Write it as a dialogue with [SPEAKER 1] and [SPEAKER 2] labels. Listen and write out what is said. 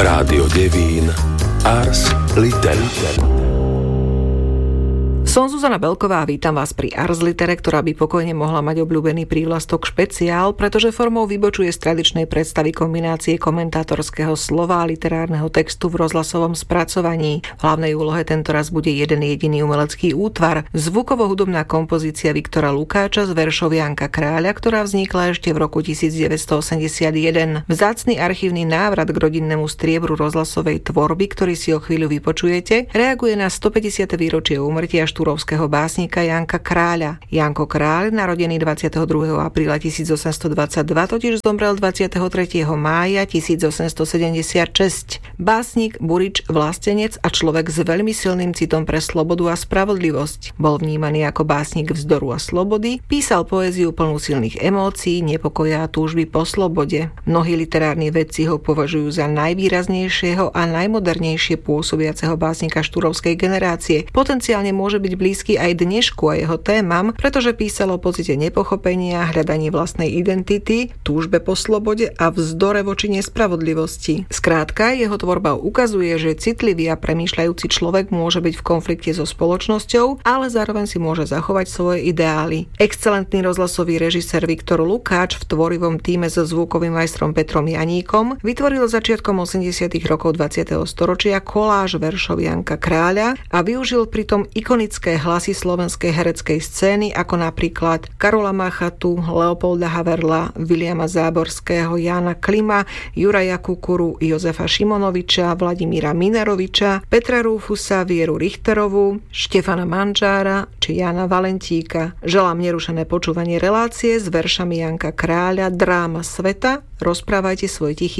[SPEAKER 1] Rádio Devín, Ars Litera.
[SPEAKER 2] Som Zuzana Belková a vítam vás pri Ars Litere, ktorá by pokojne mohla mať obľúbený prívlastok špeciál, pretože formou vybočuje z tradičnej predstavy kombinácie komentátorského slova a literárneho textu v rozhlasovom spracovaní. V hlavnej úlohe tentoraz bude jeden jediný umelecký útvar, zvukovo-hudobná kompozícia Viktora Lukáča z veršov Janka Kráľa, ktorá vznikla ešte v roku 1981. Vzácny archívny návrat k rodinnému striebru rozhlasovej tvorby, ktorý si o chvíľu vypočujete, reaguje na 150. výročie úmrtia štúrovského básnika Janka Kráľa. Janko Kráľ, narodený 22. apríla 1822, totiž zomrel 23. mája 1876. Básnik, burič, vlastenec a človek s veľmi silným citom pre slobodu a spravodlivosť. Bol vnímaný ako básnik vzdoru a slobody, písal poéziu plnú silných emócií, nepokoja a túžby po slobode. Mnohí literárni vedci ho považujú za najvýraznejšieho a najmodernejšie pôsobiaceho básnika štúrovskej generácie. Potenciálne môže byť blízky aj dnešku a jeho témam, pretože písal o pocite nepochopenia, hľadaní vlastnej identity, túžbe po slobode a vzdore voči nespravodlivosti. Skrátka, jeho tvorba ukazuje, že citlivý a premýšľajúci človek môže byť v konflikte so spoločnosťou, ale zároveň si môže zachovať svoje ideály. Excelentný rozhlasový režisér Viktor Lukáč v tvorivom tíme so zvukovým majstrom Petrom Janíkom vytvoril začiatkom 80. rokov 20. storočia koláž veršov Janka Kráľa a využil pritom ikonické hlasy slovenskej hereckej scény ako napríklad Karola Machatu, Leopolda Haverla, Viliama Záborského, Jána Klima, Juraja Kukuru, Jozefa Šimonoviča, Vladimíra Mineroviča, Petra Rúfusa, Vieru Richterovú, Štefana Manžára či Jána Valentíka. Želám nerušené počúvanie relácie s veršami Janka Kráľa Dráma sveta. Rozprávajte svoj tichý